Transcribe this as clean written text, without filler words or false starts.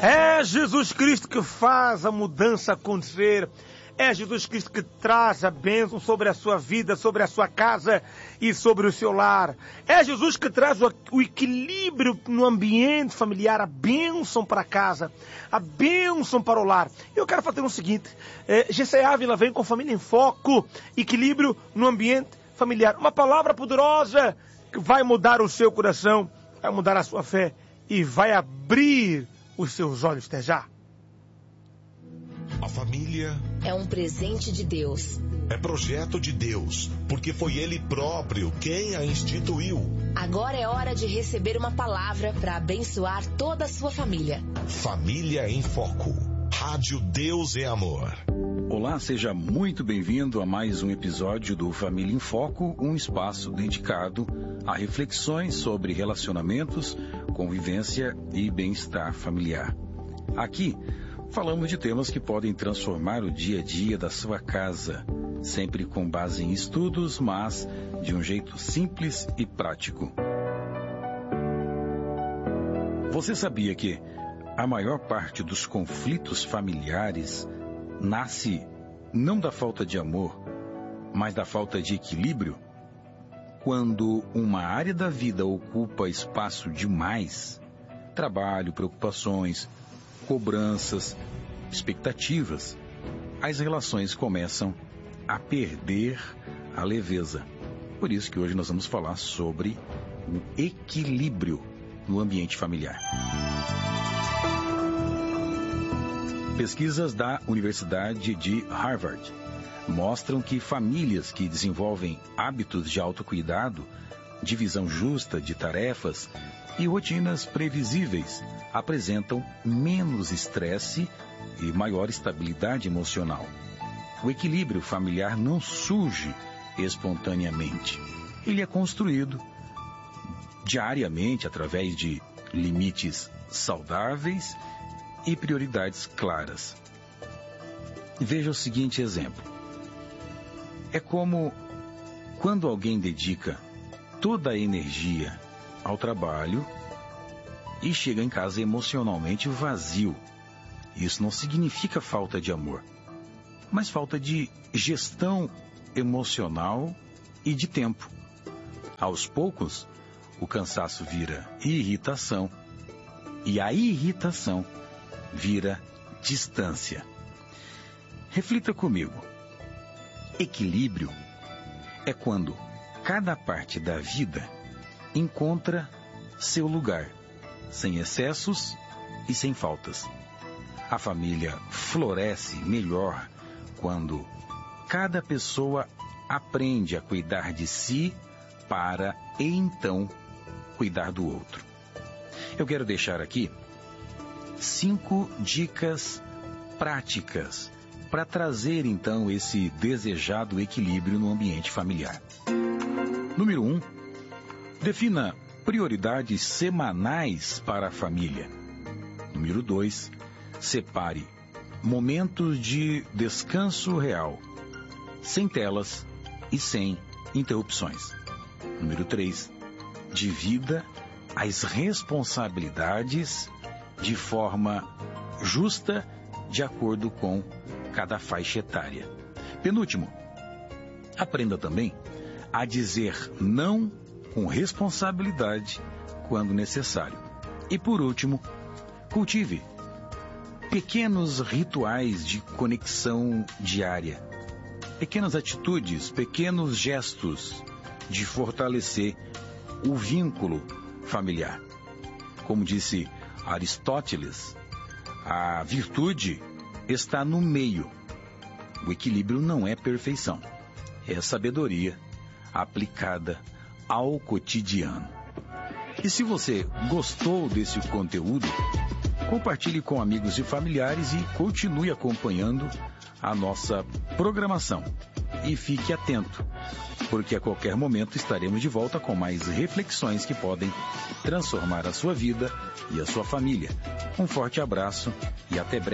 É Jesus Cristo que faz a mudança acontecer. É Jesus Cristo que traz a bênção sobre a sua vida, sobre a sua casa e sobre o seu lar. É Jesus que traz o equilíbrio no ambiente familiar, a bênção para a casa, a bênção para o lar. Eu quero fazer o seguinte, GC Ávila vem com Família em Foco, equilíbrio no ambiente familiar. Uma palavra poderosa que vai mudar o seu coração, vai mudar a sua fé e vai abrir os seus olhos. Até já. A família é um presente de Deus. É projeto de Deus, porque foi Ele próprio quem a instituiu. Agora é hora de receber uma palavra para abençoar toda a sua família. Família em Foco. Rádio Deus é Amor. Olá, seja muito bem-vindo a mais um episódio do Família em Foco, um espaço dedicado a reflexões sobre relacionamentos, convivência e bem-estar familiar. Aqui, falamos de temas que podem transformar o dia a dia da sua casa, sempre com base em estudos, mas de um jeito simples e prático. Você sabia que a maior parte dos conflitos familiares nasce não da falta de amor, mas da falta de equilíbrio? Quando uma área da vida ocupa espaço demais, trabalho, preocupações, cobranças, expectativas, as relações começam a perder a leveza. Por isso que hoje nós vamos falar sobre o equilíbrio no ambiente familiar. Pesquisas da Universidade de Harvard mostram que famílias que desenvolvem hábitos de autocuidado, divisão justa de tarefas e rotinas previsíveis apresentam menos estresse e maior estabilidade emocional. O equilíbrio familiar não surge espontaneamente. Ele é construído diariamente através de limites saudáveis e prioridades claras. Veja o seguinte exemplo. É como quando alguém dedica toda a energia ao trabalho e chega em casa emocionalmente vazio. Isso não significa falta de amor, mas falta de gestão emocional e de tempo. Aos poucos, o cansaço vira irritação e a irritação vira distância. Reflita comigo. Equilíbrio é quando cada parte da vida encontra seu lugar, sem excessos e sem faltas. A família floresce melhor quando cada pessoa aprende a cuidar de si para então cuidar do outro. Eu quero deixar aqui 5 dicas práticas para trazer então esse desejado equilíbrio no ambiente familiar. Número 1. Defina prioridades semanais para a família. Número 2. Separe momentos de descanso real, sem telas e sem interrupções. Número 3. Divida as responsabilidades de forma justa, de acordo com cada faixa etária. Penúltimo, aprenda também a dizer não com responsabilidade quando necessário. E por último, cultive pequenos rituais de conexão diária, pequenas atitudes, pequenos gestos de fortalecer o vínculo familiar. Como disse Aristóteles, a virtude está no meio. O equilíbrio não é perfeição, é sabedoria aplicada ao cotidiano. E se você gostou desse conteúdo, compartilhe com amigos e familiares e continue acompanhando a nossa programação. E fique atento, porque a qualquer momento estaremos de volta com mais reflexões que podem transformar a sua vida e a sua família. Um forte abraço e até breve.